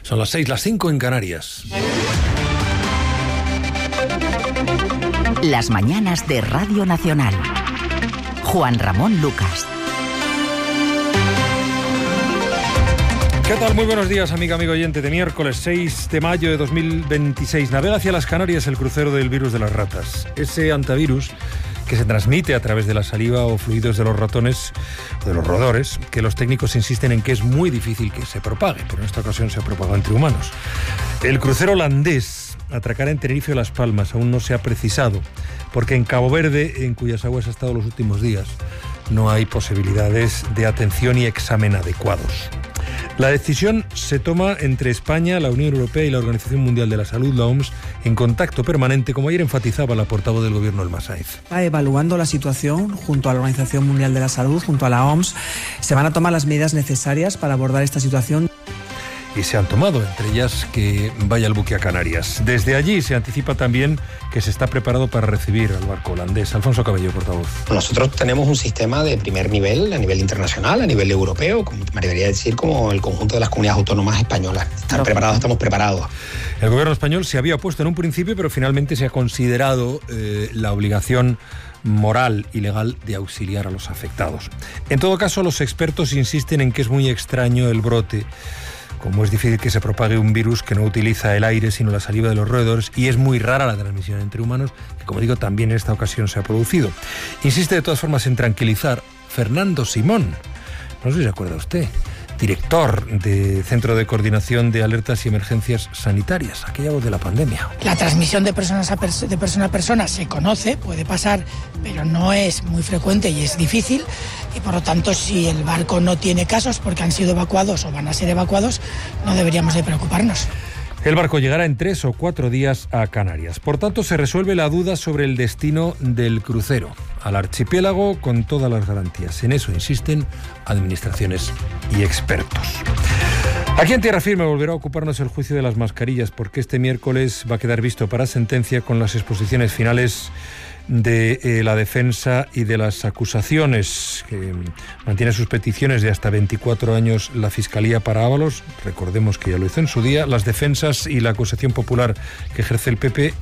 Son las 6, las 5 en Canarias. Las mañanas de Radio Nacional. Juan Ramón Lucas. ¿Qué tal? Muy buenos días, amigo oyente. De miércoles 6 de mayo de 2026. Navega hacia las Canarias el crucero del virus de las ratas. Ese antivirus que se transmite a través de la saliva o fluidos de los ratones o de los roedores, que los técnicos insisten en que es muy difícil que se propague, pero en esta ocasión se ha propagado entre humanos. El crucero holandés atracará en Tenerife o Las Palmas. Aún no se ha precisado, porque en Cabo Verde, en cuyas aguas ha estado los últimos días, no hay posibilidades de atención y examen adecuados. La decisión se toma entre España, la Unión Europea y la Organización Mundial de la Salud, la OMS, en contacto permanente, como ayer enfatizaba la portavoz del Gobierno, Elma Saiz. Evaluando la situación junto a la Organización Mundial de la Salud, junto a la OMS, se van a tomar las medidas necesarias para abordar esta situación. Y se han tomado, entre ellas que vaya el buque a Canarias. Desde allí se anticipa también que se está preparado para recibir al barco holandés. Alfonso Cabello, portavoz. Nosotros tenemos un sistema de primer nivel, a nivel internacional, a nivel europeo, como me debería decir, como el conjunto de las comunidades autónomas españolas. Estamos preparados. El gobierno español se había opuesto en un principio, pero finalmente se ha considerado la obligación moral y legal de auxiliar a los afectados. En todo caso, los expertos insisten en que es muy extraño el brote, como es difícil que se propague un virus que no utiliza el aire sino la saliva de los roedores, y es muy rara la transmisión entre humanos, que como digo también en esta ocasión se ha producido. Insiste de todas formas en tranquilizar Fernando Simón, no sé si se acuerda usted, director de Centro de Coordinación de Alertas y Emergencias Sanitarias, aquella voz de la pandemia. La transmisión de persona a persona se conoce, puede pasar, pero no es muy frecuente y es difícil, y por lo tanto si el barco no tiene casos porque han sido evacuados o van a ser evacuados, no deberíamos de preocuparnos. El barco llegará en 3 o 4 días a Canarias. Por tanto, se resuelve la duda sobre el destino del crucero al archipiélago con todas las garantías. En eso insisten administraciones y expertos. Aquí en Tierra Firme volverá a ocuparnos el juicio de las mascarillas, porque este miércoles va a quedar visto para sentencia con las exposiciones finales de la defensa y de las acusaciones, que mantiene sus peticiones de hasta 24 años la Fiscalía para Ábalos. Recordemos que ya lo hizo en su día. Las defensas y la acusación popular que ejerce el PP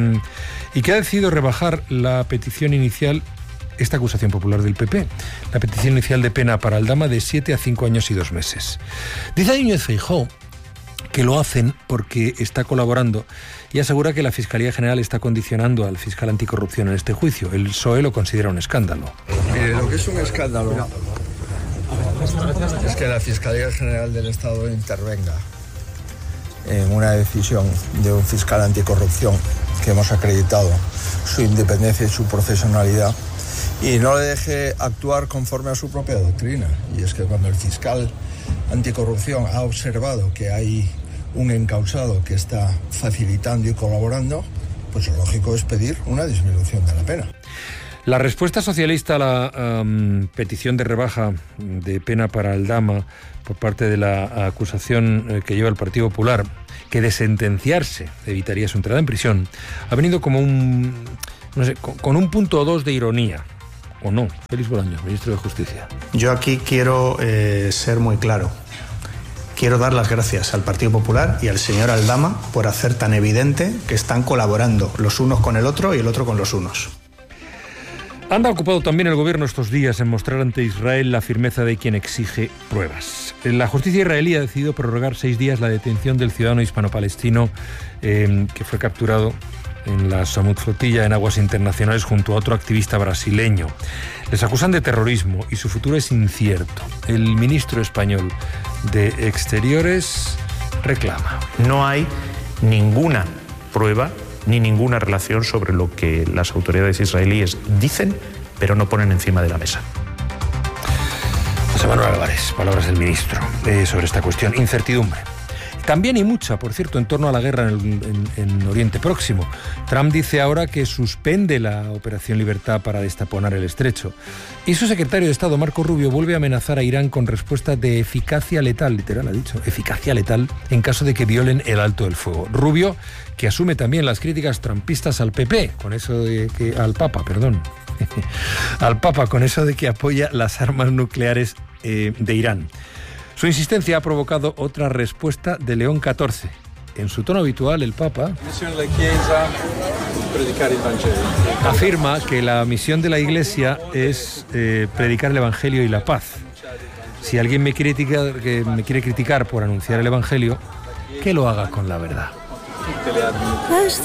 y que ha decidido rebajar la petición inicial, esta acusación popular del PP, la petición inicial de pena para Aldama de 7 a 5 años y 2 meses. Dice Núñez Feijóo que lo hacen porque está colaborando y asegura que la Fiscalía General está condicionando al fiscal anticorrupción en este juicio. El PSOE lo considera un escándalo. Lo que es un escándalo es que la Fiscalía General del Estado intervenga en una decisión de un fiscal anticorrupción que hemos acreditado su independencia y su profesionalidad, y no le deje actuar conforme a su propia doctrina. Y es que cuando el fiscal anticorrupción ha observado que hay un encausado que está facilitando y colaborando, pues lo lógico es pedir una disminución de la pena. La respuesta socialista a la petición de rebaja de pena para Aldama por parte de la acusación que lleva el Partido Popular, que de sentenciarse evitaría su entrada en prisión, ha venido como con un punto o dos de ironía. ¿O no? Félix Bolaños, ministro de Justicia. Yo aquí quiero ser muy claro. Quiero dar las gracias al Partido Popular y al señor Aldama por hacer tan evidente que están colaborando los unos con el otro y el otro con los unos. Anda ocupado también el gobierno estos días en mostrar ante Israel la firmeza de quien exige pruebas. La justicia israelí ha decidido prorrogar 6 días la detención del ciudadano hispano-palestino que fue capturado en la Samud Flotilla en aguas internacionales junto a otro activista brasileño. Les acusan de terrorismo y su futuro es incierto. El ministro español de Exteriores reclama. No hay ninguna prueba ni ninguna relación sobre lo que las autoridades israelíes dicen, pero no ponen encima de la mesa. José Manuel Álvarez, palabras del ministro sobre esta cuestión. Incertidumbre. También hay mucha, por cierto, en torno a la guerra en Oriente Próximo. Trump dice ahora que suspende la Operación Libertad para destaponar el estrecho. Y su secretario de Estado, Marco Rubio, vuelve a amenazar a Irán con respuesta de eficacia letal, literal ha dicho, eficacia letal, en caso de que violen el alto del fuego. Rubio, que asume también las críticas trumpistas al PP, con eso de que... al Papa, perdón. Al Papa, con eso de que apoya las armas nucleares de Irán. Su insistencia ha provocado otra respuesta de León XIV. En su tono habitual, el Papa afirma que la misión de la Iglesia es predicar el Evangelio y la paz. Si alguien me quiere criticar por anunciar el Evangelio, que lo haga con la verdad.